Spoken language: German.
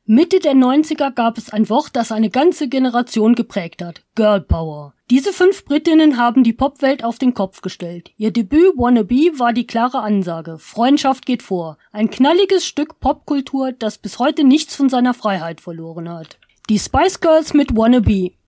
Mitte der 90er gab es ein Wort, das eine ganze Generation geprägt hat: Girl Power. Diese 5 Britinnen haben die Popwelt auf den Kopf gestellt. Ihr Debüt Wannabe war die klare Ansage: Freundschaft geht vor. Ein knalliges Stück Popkultur, das bis heute nichts von seiner Freiheit verloren hat. Die Spice Girls mit Wannabe.